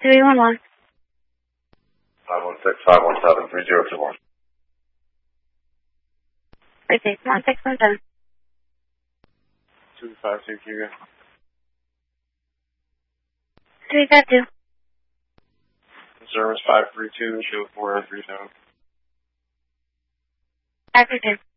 311. 516-517-3021. Okay, come on, 617. 252 Cuba. 352. Service 532, show 4037. 532.